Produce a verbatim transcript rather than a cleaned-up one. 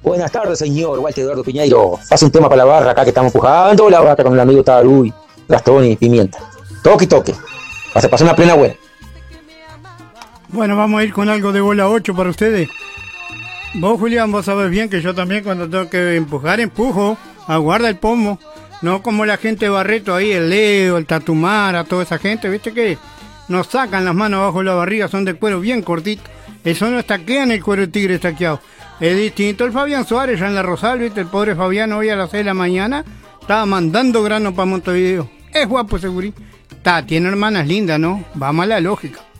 Buenas tardes, señor Walter Eduardo Piñeiro. Pasa un tema para la barra acá que estamos empujando la vaca con el amigo Taruy, Gastón y Pimienta. Toque y toque. Para pasar una plena buena. Bueno, vamos a ir con algo de bola ocho para ustedes. Vos, Julián, vos sabés bien que yo también cuando tengo que empujar, empujo. Aguarda el pomo. No como la gente de Barreto ahí, el Leo, el Tatumara, toda esa gente, ¿viste qué? Nos sacan las manos abajo de la barriga, son de cuero bien cortito. Eso no estaquean el cuero de tigre estaqueado. Es distinto el Fabián Suárez, ya en la Rosal, ¿viste? El pobre Fabián hoy a las seis de la mañana estaba mandando grano para Montevideo. Es guapo, segurí. Está, tiene hermanas lindas, ¿no? Vamos a la lógica.